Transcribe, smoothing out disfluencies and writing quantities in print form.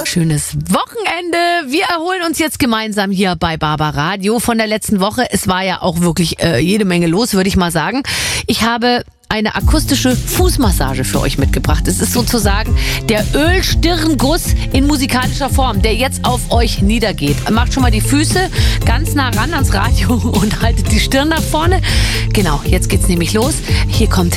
wunderschönes Wochenende. Wir erholen uns jetzt gemeinsam hier bei Barbaradio von der letzten Woche. Es war ja auch wirklich jede Menge los, würde ich mal sagen. Ich habe eine akustische Fußmassage für euch mitgebracht. Es ist sozusagen der Ölstirnguss in musikalischer Form, der jetzt auf euch niedergeht. Macht schon mal die Füße ganz nah ran ans Radio und haltet die Stirn nach vorne. Genau, jetzt geht's nämlich los. Hier kommt